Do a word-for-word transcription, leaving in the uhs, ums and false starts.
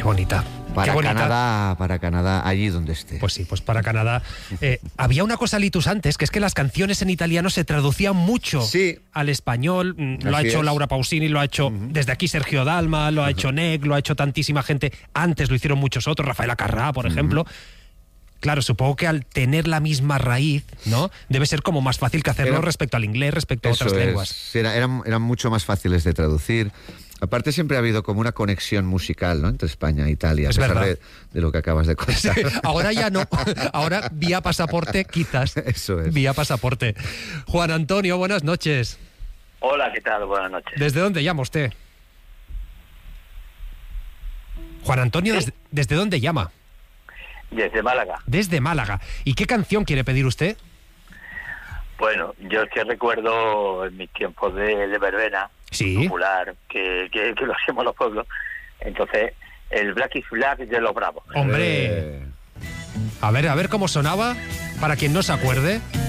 bonita. Para Qué bonita. Canadá, para Canadá, allí donde esté. Pues sí, pues para Canadá. Eh, había una cosa, Litus, antes, que es que las canciones en italiano se traducían mucho sí. al español. Lo Así ha hecho es. Laura Pausini, lo ha hecho uh-huh. desde aquí Sergio Dalma, lo ha uh-huh. hecho Nec, lo ha hecho tantísima gente. Antes lo hicieron muchos otros, Rafaela Carrà, por uh-huh. ejemplo. Claro, supongo que al tener la misma raíz, ¿no? Debe ser como más fácil que hacerlo era, respecto al inglés, respecto a otras es. lenguas. Era, eran, eran mucho más fáciles de traducir. Aparte siempre ha habido como una conexión musical, ¿no?, entre España e Italia, es a pesar verdad. de, de lo que acabas de contar. Sí, ahora ya no, ahora vía pasaporte quizás. Eso es. Vía pasaporte. Juan Antonio, buenas noches. Hola, ¿qué tal? Buenas noches. ¿Desde dónde llama usted? Juan Antonio, ¿Sí? ¿desde, ¿desde dónde llama? Desde Málaga. Desde Málaga. ¿Y qué canción quiere pedir usted? Bueno, yo es que recuerdo en mis tiempos de, de verbena sí. popular, que, que, que lo hacemos los pueblos, entonces el Black is Black de los Bravos. ¡Hombre! Eh... A ver, a ver cómo sonaba, para quien no se acuerde.